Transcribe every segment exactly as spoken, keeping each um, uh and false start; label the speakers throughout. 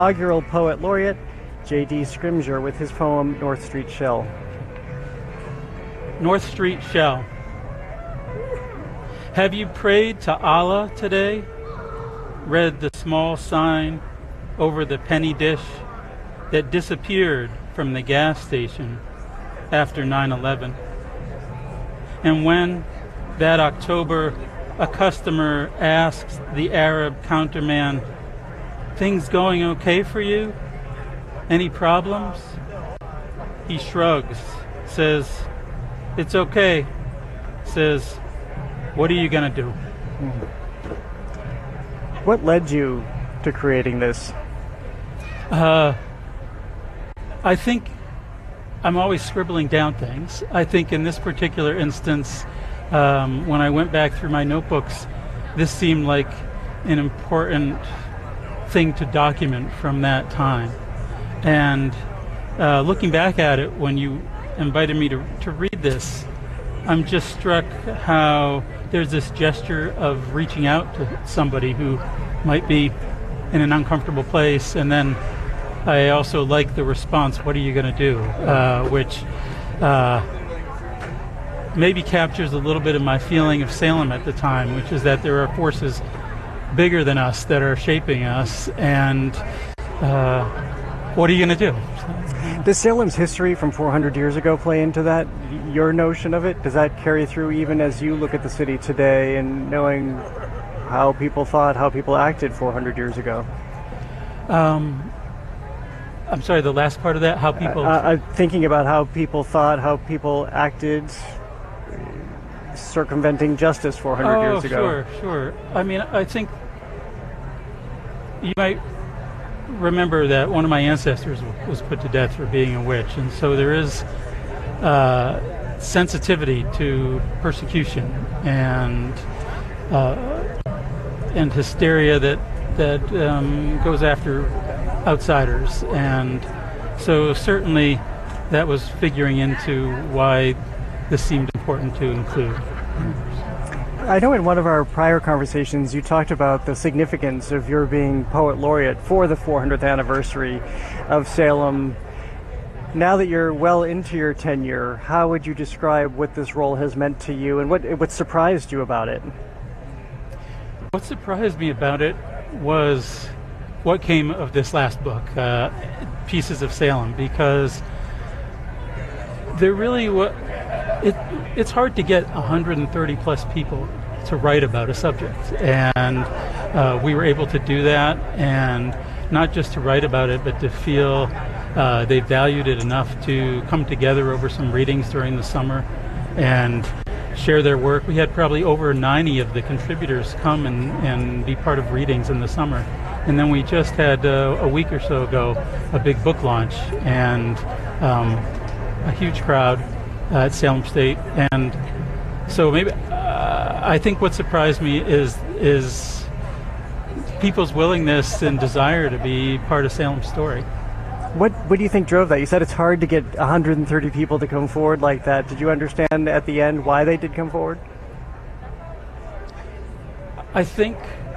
Speaker 1: Inaugural Poet Laureate, J D Scrimgeour, with his poem North Street Shell.
Speaker 2: North Street Shell. Have you prayed to Allah today? Read the small sign over the penny dish that disappeared from the gas station after nine eleven. And when that October a customer asks the Arab counterman, "Things going okay for you? Any problems?" He shrugs, says, "It's okay," says, "What are you going to do?"
Speaker 1: What led you to creating this?
Speaker 2: Uh, I think I'm always scribbling down things. I think in this particular instance, um, when I went back through my notebooks, this seemed like an important thing to document from that time. And uh, looking back at it, when you invited me to, to read this, I'm just struck how there's this gesture of reaching out to somebody who might be in an uncomfortable place, and then I also like the response, "What are you going to do?" Uh, which uh, maybe captures a little bit of my feeling of Salem at the time, which is that there are forces bigger than us that are shaping us, and uh, what are you going to do?
Speaker 1: Does Salem's history from four hundred years ago play into that? Your notion of it? Does that carry through even as you look at the city today and knowing how people thought, how people acted four hundred years ago?
Speaker 2: Um, I'm sorry, the last part of that, how people...
Speaker 1: Uh, uh, thinking about how people thought, how people acted, circumventing justice four hundred
Speaker 2: oh,
Speaker 1: years ago.
Speaker 2: Sure, sure. I mean, I think you might remember that one of my ancestors was put to death for being a witch, and so there is uh, sensitivity to persecution and uh, and hysteria that that um, goes after outsiders, and so certainly that was figuring into why this seemed important to include.
Speaker 1: I know in one of our prior conversations you talked about the significance of your being Poet Laureate for the four hundredth anniversary of Salem. Now that you're well into your tenure, how would you describe what this role has meant to you, and what what surprised you about it?
Speaker 2: What surprised me about it was what came of this last book, uh, Pieces of Salem, because there really what it it's hard to get one hundred thirty plus people to write about a subject, and uh, we were able to do that, and not just to write about it, but to feel uh, they valued it enough to come together over some readings during the summer and share their work. We had probably over ninety of the contributors come and, and be part of readings in the summer. And then we just had uh, a week or so ago a big book launch, and um, a huge crowd uh, at Salem State. And so maybe uh, I think what surprised me is is people's willingness and desire to be part of Salem's story.
Speaker 1: What what do you think drove that? You said it's hard to get one hundred thirty people to come forward like that. Did you understand at the end why they did come forward?
Speaker 2: I think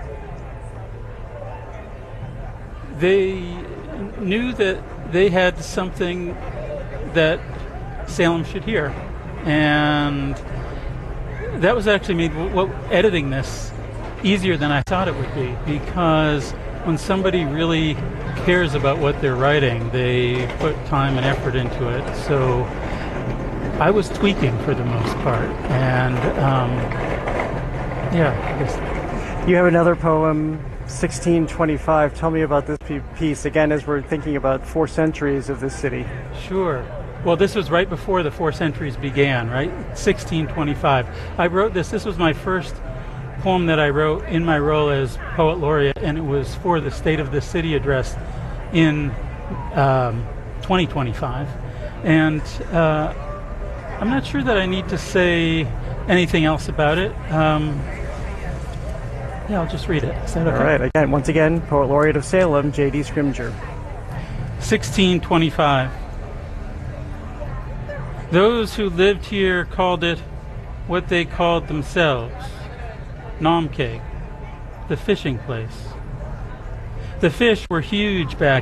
Speaker 2: they knew that they had something that Salem should hear, and that was actually made what, editing this easier than I thought it would be, because when somebody really cares about what they're writing, they put time and effort into it. So I was tweaking for the most part, and um, yeah, I guess.
Speaker 1: You have another poem, sixteen twenty-five. Tell me about this piece, again, as we're thinking about four centuries of this city.
Speaker 2: Sure. Well, this was right before the four centuries began, right? sixteen twenty-five. I wrote this. This was my first poem that I wrote in my role as Poet Laureate, and it was for the State of the City address in um, twenty twenty-five. And uh, I'm not sure that I need to say anything else about it. Um, yeah, I'll just read it. Is that okay?
Speaker 1: All right. Again, once again, Poet Laureate of Salem, J D Scrimgeour.
Speaker 2: sixteen twenty-five. Those who lived here called it what they called themselves, Namkeg, the fishing place. the fish were huge back